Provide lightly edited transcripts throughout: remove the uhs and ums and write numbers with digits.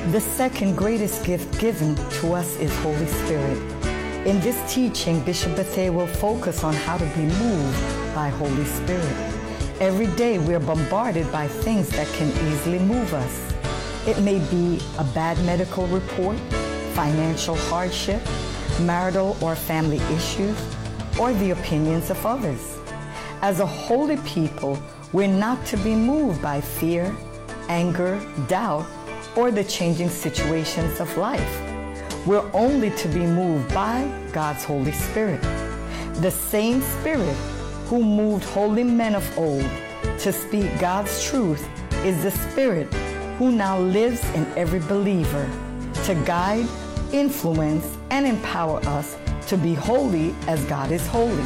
The second greatest gift given to us is Holy Spirit. In this teaching, Bishop Bethea will focus on how to be moved by Holy Spirit. Every day we're bombarded by things that can easily move us. It may be a bad medical report, financial hardship, marital or family issues, or the opinions of others. As a holy people, we're not to be moved by fear, anger, doubt, or the changing situations of life. We're only to be moved by God's Holy Spirit. The same Spirit who moved holy men of old to speak God's truth is the Spirit who now lives in every believer to guide, influence, and empower us to be holy as God is holy.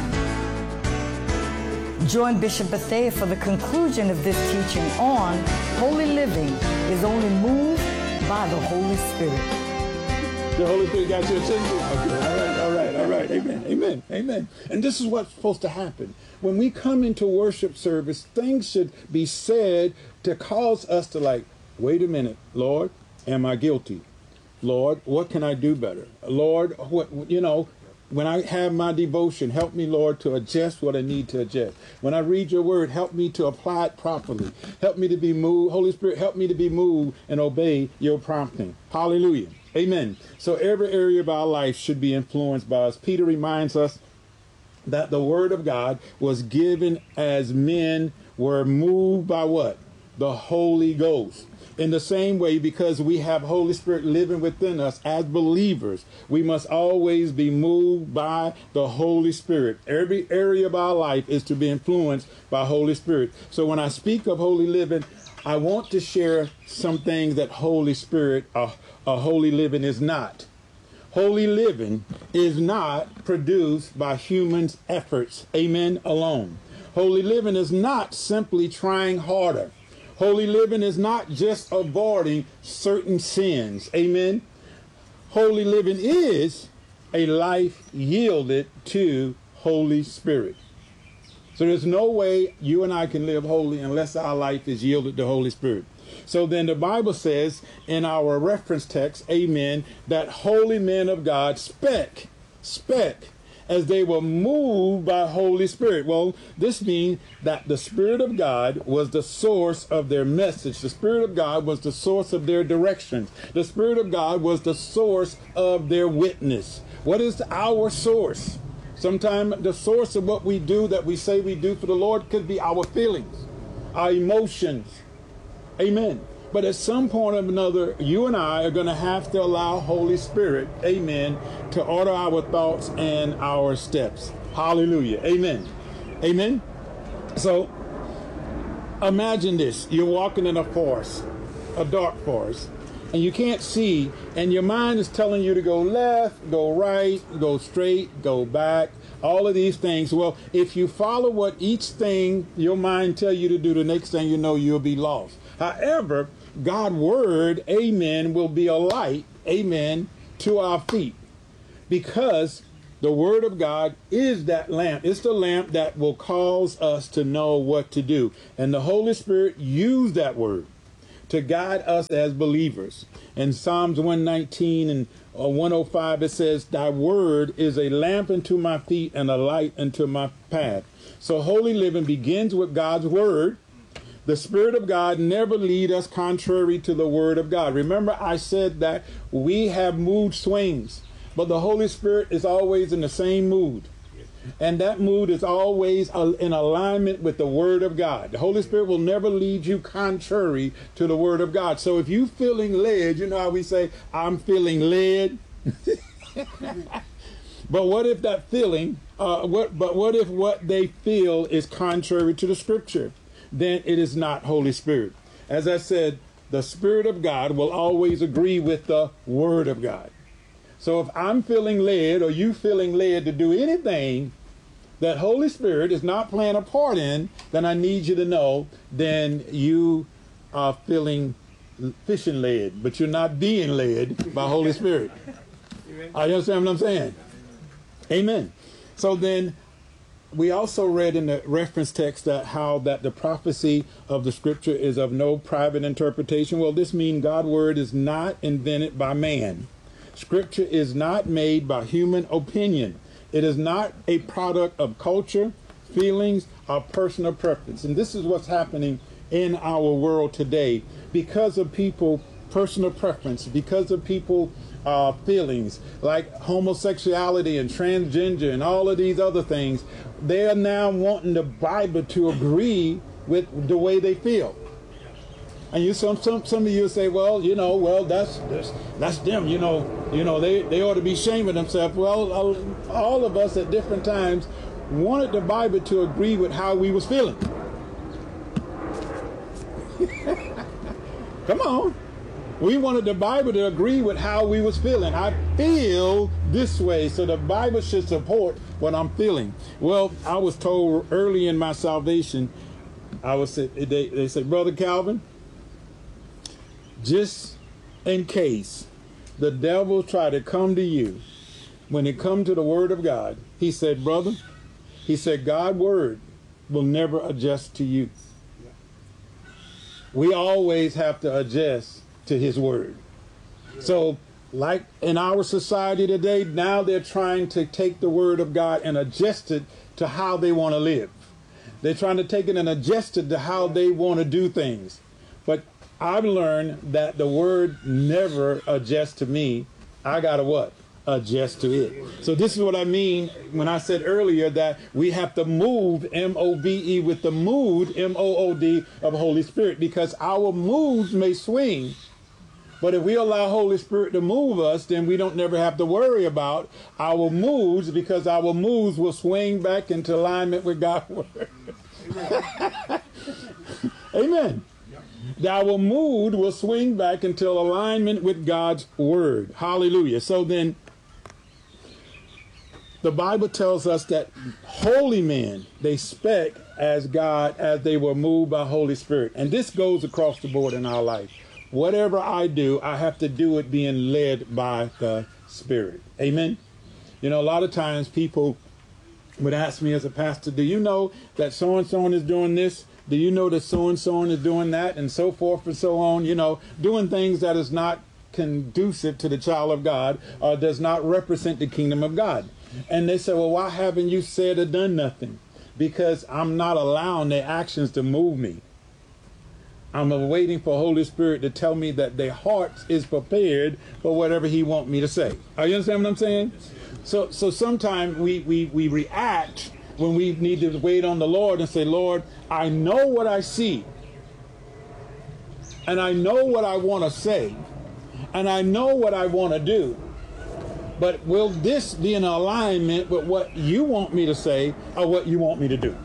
Join Bishop Bethea for the conclusion of this teaching on holy living is only moved by the Holy Spirit. The Holy Spirit got your attention? Okay, all right. Amen. And this is what's supposed to happen. When we come into worship service, things should be said to cause us to wait a minute, Lord, am I guilty? Lord, what can I do better? Lord, when I have my devotion, help me, Lord, to adjust what I need to adjust. When I read your word, help me to apply it properly. Help me to be moved. Holy Spirit, help me to be moved and obey your prompting. Hallelujah. Amen. So every area of our life should be influenced by us. Peter reminds us that the word of God was given as men were moved by what? The Holy Ghost. In the same way, because we have Holy Spirit living within us as believers, we must always be moved by the Holy Spirit. Every area of our life is to be influenced by Holy Spirit. So when I speak of holy living, I want to share some things that Holy Spirit, a holy living is not. Holy living is not produced by humans' efforts, amen, alone. Holy living is not simply trying harder. Holy living is not just avoiding certain sins. Amen. Holy living is a life yielded to Holy Spirit. So there's no way you and I can live holy unless our life is yielded to Holy Spirit. So then the Bible says in our reference text, amen, that holy men of God spake as they were moved by Holy Spirit. Well, this means that the Spirit of God was the source of their message. The Spirit of God was the source of their directions. The Spirit of God was the source of their witness. What is our source? Sometimes the source of what we do that we say we do for the Lord could be our feelings, our emotions. Amen. But at some point or another, you and I are going to have to allow Holy Spirit, amen, to order our thoughts and our steps. Hallelujah. Amen. Amen. So imagine this. You're walking in a forest, a dark forest, and you can't see, and your mind is telling you to go left, go right, go straight, go back, all of these things. Well, if you follow what each thing your mind tell you to do, the next thing you know, you'll be lost. However, God's word, amen, will be a light, amen, to our feet, because the word of God is that lamp. It's the lamp that will cause us to know what to do. And the Holy Spirit used that word to guide us as believers. In Psalms 119 and 105, it says, thy word is a lamp unto my feet and a light unto my path. So holy living begins with God's word. The Spirit of God never lead us contrary to the Word of God. Remember, I said that we have mood swings, but the Holy Spirit is always in the same mood. And that mood is always in alignment with the Word of God. The Holy Spirit will never lead you contrary to the Word of God. So if you're feeling led, you know how we say, I'm feeling led? But what if that feeling, what if what they feel is contrary to the Scripture? Then it is not Holy Spirit. As I said, the Spirit of God will always agree with the Word of God. So if I'm feeling led or you feeling led to do anything that Holy Spirit is not playing a part in, then I need you to know, then you are feeling fishing led, but you're not being led by Holy Spirit. You understand what I'm saying? Amen. So then we also read in the reference text that how that the prophecy of the scripture is of no private interpretation. Well, this means God's word is not invented by man. Scripture is not made by human opinion. It is not a product of culture, feelings, or personal preference. And this is what's happening in our world today because of people personal preference, because of people feelings like homosexuality and transgender and all of these other things. They are now wanting the Bible to agree with the way they feel. And some of you say, well, that's them. They ought to be ashamed of themselves. Well, all of us at different times wanted the Bible to agree with how we was feeling. Come on. We wanted the Bible to agree with how we was feeling. I feel this way, so the Bible should support what I'm feeling. Well, I was told early in my salvation, they said, Brother Calvin, just in case the devil try to come to you, when it come to the word of God, he said, brother, God's word will never adjust to you. We always have to adjust to his word. So like in our society today, now they're trying to take the word of God and adjust it to how they want to live. They're trying to take it and adjust it to how they want to do things. But I've learned that the word never adjusts to me. I got to what? Adjust to it. So this is what I mean when I said earlier that we have to move, M-O-V-E, with the mood, M-O-O-D, of Holy Spirit, because our moods may swing. But if we allow Holy Spirit to move us, then we don't never have to worry about our moods, because our moods will swing back into alignment with God's word. Amen. Our mood will swing back into alignment with God's word. Hallelujah. So then, the Bible tells us that holy men, they spake as God, as they were moved by Holy Spirit. And this goes across the board in our life. Whatever I do, I have to do it being led by the Spirit. Amen. A lot of times people would ask me as a pastor, do you know that so-and-so is doing this? Do you know that so-and-so is doing that? And so forth and so on, doing things that is not conducive to the child of God or does not represent the kingdom of God. And they say, well, why haven't you said or done nothing? Because I'm not allowing their actions to move me. I'm waiting for Holy Spirit to tell me that their heart is prepared for whatever he wants me to say. Are you understand what I'm saying? So sometimes we react when we need to wait on the Lord and say, Lord, I know what I see. And I know what I want to say. And I know what I want to do. But will this be in alignment with what you want me to say or what you want me to do?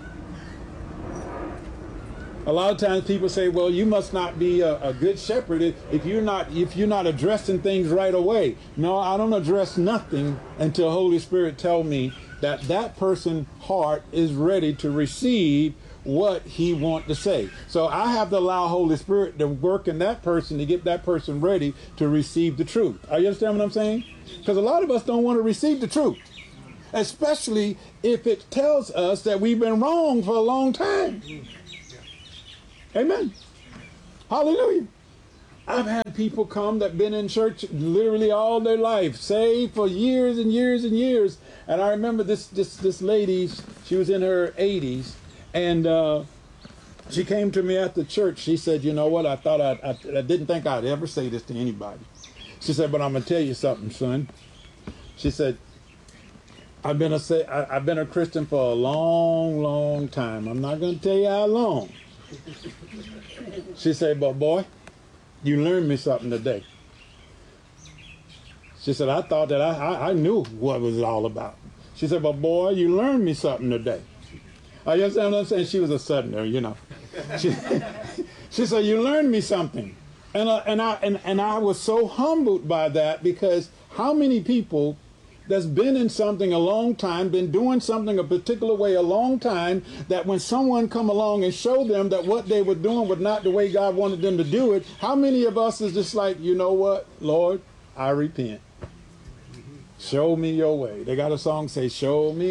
A lot of times people say, well, you must not be a good shepherd if you're not addressing things right away. No, I don't address nothing until Holy Spirit tell me that person's heart is ready to receive what he wants to say. So I have to allow Holy Spirit to work in that person to get that person ready to receive the truth. Are you understand what I'm saying? Because a lot of us don't want to receive the truth, especially if it tells us that we've been wrong for a long time. Amen. Hallelujah. I've had people come that been in church literally all their life, saved for years and years and years. And I remember this lady, she was in her 80s, and she came to me at the church. She said, you know what, I thought I didn't think I'd ever say this to anybody. She said, but I'm going to tell you something, son. She said, I've been a Christian for a long, long time. I'm not going to tell you how long. She said, but boy, you learned me something today. She said, I thought that I knew what it was all about. She said, but boy, you learned me something today. You understand what I'm saying? She was a Southerner, She said, you learned me something. And I was so humbled by that, because how many people that's been in something a long time, been doing something a particular way a long time, that when someone come along and show them that what they were doing was not the way God wanted them to do it, how many of us is just like, you know what, Lord, I repent. Show me your way. They got a song say, show me